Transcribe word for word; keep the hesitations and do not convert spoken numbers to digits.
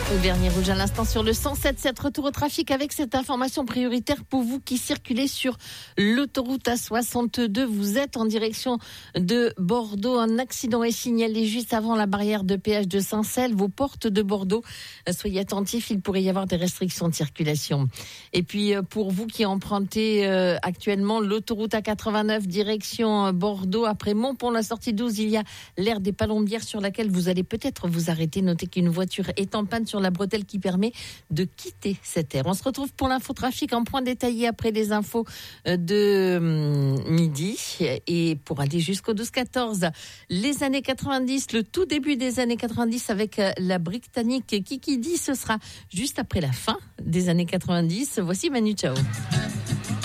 Dernier rouge à l'instant sur le cent sept sept. Retour au trafic avec cette information prioritaire pour vous qui circulez sur l'autoroute A soixante-deux. Vous êtes en direction de Bordeaux. Un accident est signalé juste avant la barrière de péage de Saint-Cel. Vos portes de Bordeaux, soyez attentifs, il pourrait y avoir des restrictions de circulation. Et puis pour vous qui empruntez actuellement l'autoroute A quatre-vingt-neuf direction Bordeaux, après Montpont, la sortie douze, il y a l'aire des Palombières sur laquelle vous allez peut-être vous arrêter. Notez qu'une voiture est en panne sur la bretelle qui permet de quitter cette aire. On se retrouve pour l'infotrafic en point détaillé après les infos de midi et pour aller jusqu'au douze quatorze. Les années quatre-vingt-dix, le tout début des années quatre-vingt-dix avec la Britannique Kikidi, ce sera juste après la fin des années quatre-vingt-dix. Voici Manu Chao.